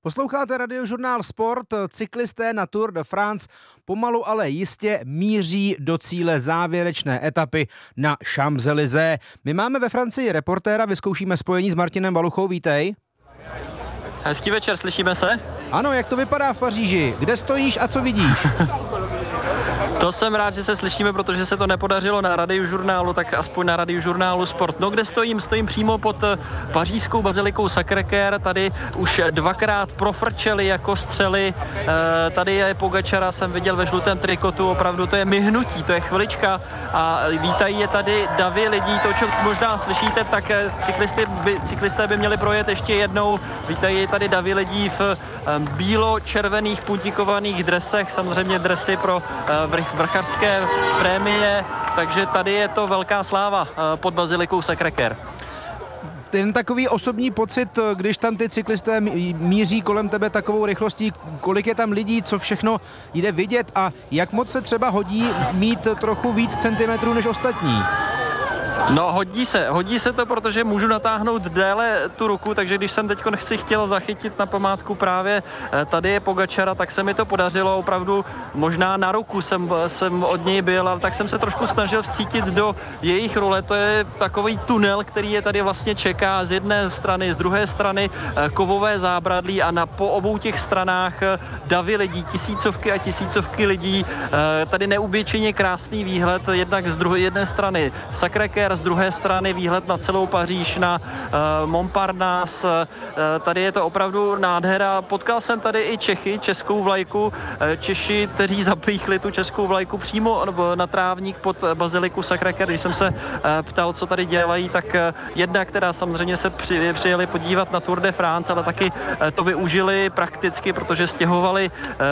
Posloucháte Radiožurnál Sport. Cyklisté na Tour de France pomalu, ale jistě míří do cíle závěrečné etapy na Champs-Élysées. My máme ve Francii reportéra, vyzkoušíme spojení s Martinem Baluchou. Vítej. Hezký večer, slyšíme se? Ano, jak to vypadá v Paříži? Kde stojíš a co vidíš? To jsem rád, že se slyšíme, protože se to nepodařilo na Radiožurnálu, tak aspoň na Radiožurnálu Sport. No kde stojím? Stojím přímo pod pařížskou bazilikou Sacré-Cœur. Tady už dvakrát profrčeli jako střely. Tady je Pogačara, jsem viděl ve žlutém trikotu, opravdu to je myhnutí, to je chvilička a vítají je tady davy lidí. To, co možná slyšíte, tak cyklisté by měli projet ještě jednou. Vítají tady davy lidí v bílo-červených puntíkovaných dresech, samozřejmě dresy pro vrchařské prémie, takže tady je to velká sláva pod bazilikou Sacré-Cœur. Ten takový osobní pocit, když tam ty cyklisté míří kolem tebe takovou rychlostí, kolik je tam lidí, co všechno jde vidět a jak moc se třeba hodí mít trochu víc centimetrů než ostatní? No hodí se to, protože můžu natáhnout déle tu ruku, takže když jsem teď chtěl zachytit na památku právě tady je Pogačara, tak se mi to podařilo opravdu, možná na ruku jsem od něj byl, ale tak jsem se trošku snažil vcítit do jejich role, to je takový tunel, který je tady vlastně čeká z jedné strany, z druhé strany kovové zábradlí a po obou těch stranách davy lidí, tisícovky a tisícovky lidí, tady neobyčejně krásný výhled, jednak z jedné strany Sacré-Cœur, z druhé strany výhled na celou Paříž, na Montparnasse. Tady je to opravdu nádhera. Potkal jsem tady i Čechy, českou vlajku. Češi, kteří zapíchli tu českou vlajku přímo na trávník pod baziliku Sacré-Cœur. Když jsem se ptal, co tady dělají, tak jedna, která samozřejmě se přijeli podívat na Tour de France, ale taky to využili prakticky, protože stěhovali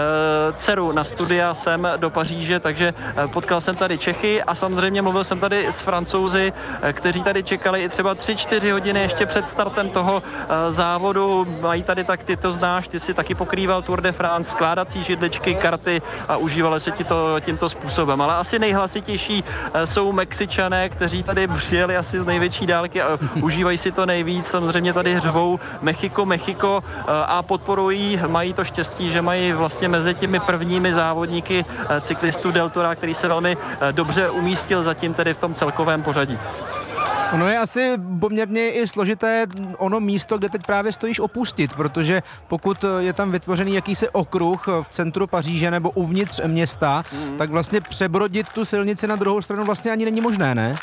dceru na studia sem do Paříže, takže potkal jsem tady Čechy a samozřejmě mluvil jsem tady s Francouzi, kteří tady čekali i třeba 3-4 hodiny ještě před startem toho závodu. Mají tady, tak ty to znáš, ty si taky pokrýval Tour de France, skládací židličky, karty a užívali se ti to tímto způsobem. Ale asi nejhlasitější jsou Mexičané, kteří tady přijeli asi z největší dálky a užívají si to nejvíc. Samozřejmě tady řvou Mexiko a podporují, mají to štěstí, že mají vlastně mezi těmi prvními závodníky cyklistů Del Tora, který se velmi dobře umístil zatím tedy v tom celkovém pořadí. Ono je asi poměrně i složité ono místo, kde teď právě stojíš, opustit, protože pokud je tam vytvořený jakýsi okruh v centru Paříže nebo uvnitř města, tak vlastně přebrodit tu silnici na druhou stranu vlastně ani není možné, ne?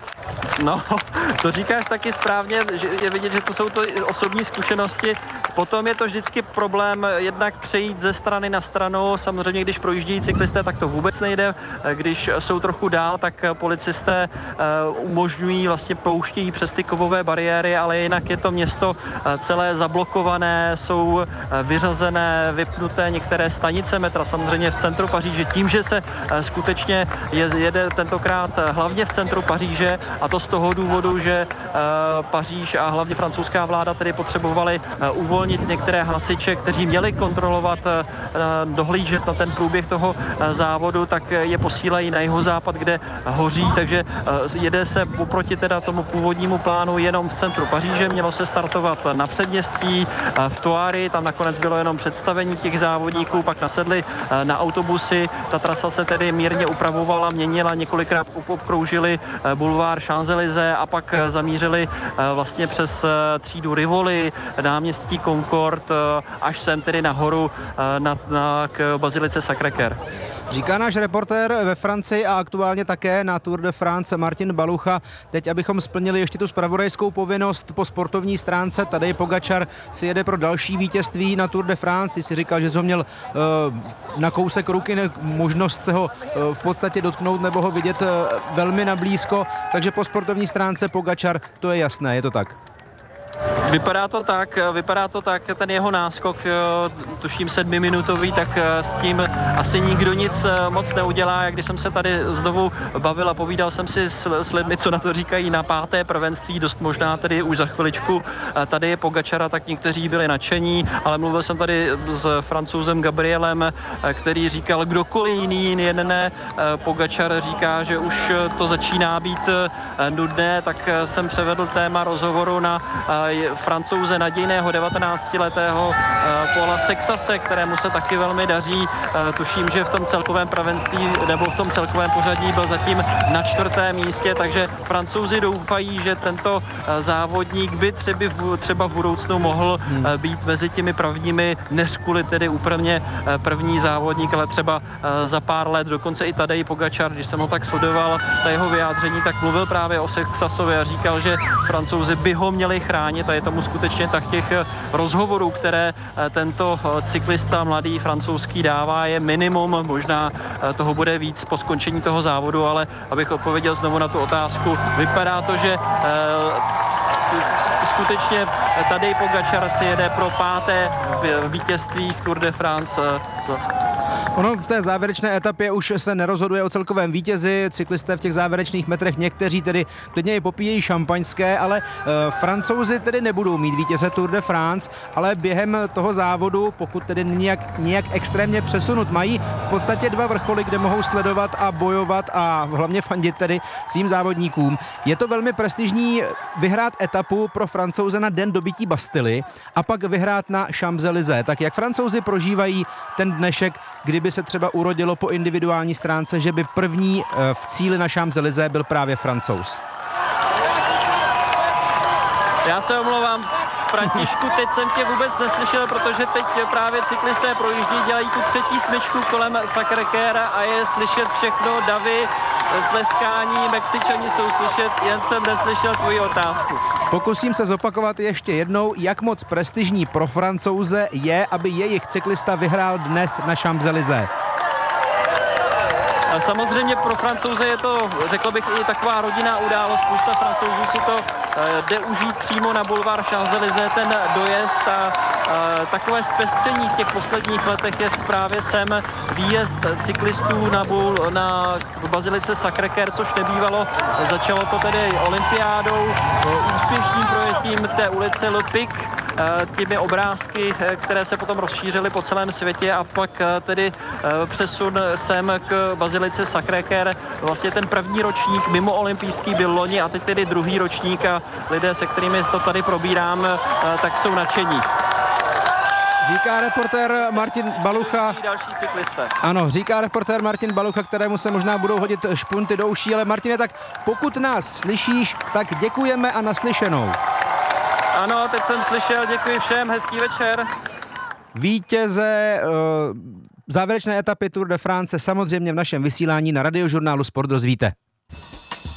No, to říkáš taky správně, že je vidět, že to jsou to osobní zkušenosti. Potom je to vždycky problém jednak přejít ze strany na stranu. Samozřejmě, když projíždějí cyklisté, tak to vůbec nejde. Když jsou trochu dál, tak policisté umožňují, vlastně pouštějí přes ty kovové bariéry, ale jinak je to město celé zablokované, jsou vyřazené, vypnuté některé stanice metra, samozřejmě v centru Paříže. Tím, že se skutečně jede tentokrát hlavně v centru Paříže, a to z toho důvodu, že Paříž a hlavně francouzská vláda tedy potřebovali uvolnit některé hasiče, kteří měli kontrolovat, dohlížet na ten průběh toho závodu, tak je posílají na jihozápad, kde hoří, takže jede se oproti teda tomu původnímu plánu jenom v centru Paříže, mělo se startovat na předměstí v Thoiry, tam nakonec bylo jenom představení těch závodníků, pak nasedli na autobusy, ta trasa se tedy mírně upravovala, měnila, několikrát obkroužili bulvár Champs-Élysées a pak zamířili vlastně přes třídu Rivoli, náměstí Concorde, až sem tedy nahoru k bazilice Sacré-Cœur. Říká náš reportér ve Francii a aktuálně také na Tour de France Martin Balucha. Teď, abychom splnili ještě tu zpravodajskou povinnost po sportovní stránce, Tadej Pogačar si jede pro další vítězství na Tour de France. Ty si říkal, že jsi ho měl na kousek ruky, možnost se ho v podstatě dotknout nebo ho vidět velmi nablízko, takže po sportovní stránce Pogačar, to je jasné, je to tak? Vypadá to tak, ten jeho náskok, tuším 7minutový, tak s tím asi nikdo nic moc neudělá. Jak když jsem se tady znovu bavil a povídal jsem si s lidmi, co na to říkají na 5. prvenství, dost možná tedy už za chviličku tady je Pogačara, tak někteří byli nadšení, ale mluvil jsem tady s Francouzem Gabrielem, který říkal, kdokoliv jiný, jen ne Pogačar, říká, že už to začíná být nudné, tak jsem převedl téma rozhovoru na Francouze nadějného 19letého Paula Sexase, kterému se taky velmi daří. Tuším, že v tom celkovém prvenství nebo v tom celkovém pořadí byl zatím na 4. místě, takže Francouzi doufají, že tento závodník by třeba v budoucnu mohl být mezi těmi prvními, než kvůli tedy úplně první závodník, ale třeba za pár let, dokonce i Tadej Pogačar, když jsem ho tak sledoval, ta jeho vyjádření, tak mluvil právě o Sexasovi a říkal, že Francouzi by ho měli chránit a je tomu skutečně tak těch rozhovorů, které tento cyklista mladý francouzský dává, je minimum, možná toho bude víc po skončení toho závodu, ale abych odpověděl znovu na tu otázku, vypadá to, že skutečně Tadej Pogačar si jede pro 5. vítězství v Tour de France. Ono v té závěrečné etapě už se nerozhoduje o celkovém vítězi, cyklisté v těch závěrečných metrech někteří tedy klidně i popíjejí šampaňské, ale Francouzi tedy nebudou mít vítěze Tour de France, ale během toho závodu, pokud tedy nějak extrémně přesunut, mají v podstatě 2 vrcholy, kde mohou sledovat a bojovat a hlavně fandit tedy svým závodníkům. Je to velmi prestižní vyhrát etapu pro Francouze na den dobytí Bastily a pak vyhrát na Champs-Élysées. Tak jak Francouzi prožívají ten dnešek, kdyby se třeba urodilo po individuální stránce, že by první v cíli na Champs-Élysées byl právě Francouz? Já se omlouvám, Františku, teď jsem tě vůbec neslyšel, protože teď právě cyklisté projíždí, dělají tu 3. smyčku kolem Sacré-Cœur a je slyšet všechno, davy, tleskání, Mexičani jsou slyšet, jen jsem neslyšel tvoji otázku. Pokusím se zopakovat ještě jednou, jak moc prestižní pro Francouze je, aby jejich cyklista vyhrál dnes na Champs-Élysées. Samozřejmě pro Francouze je to, řekl bych, i taková rodinná událost. Spousta Francouzů si to jde užít přímo na bulvár Champs-Élysées, ten dojezd a takové zpestření v těch posledních letech je právě sem výjezd cyklistů na bazilice Sacré-Cœur, což nebývalo. Začalo to tedy olympiádou, úspěšným projektem té ulice Le Pic, těmi obrázky, které se potom rozšířily po celém světě a pak tedy přesun sem k bazilice Sacré-Cœur. Vlastně ten první ročník mimo olympijský byl loni a teď tedy druhý ročník a lidé, se kterými to tady probírám, tak jsou nadšení. Říká reportér Martin Balucha. Další cyklisté. Ano, říká reportér Martin Balucha, kterému se možná budou hodit špunty do uší, ale Martine, tak pokud nás slyšíš, tak děkujeme a naslyšenou. Ano, teď jsem slyšel, děkuji všem, hezký večer. Vítěze závěrečné etapy Tour de France samozřejmě v našem vysílání na Radiožurnálu Sport dozvíte.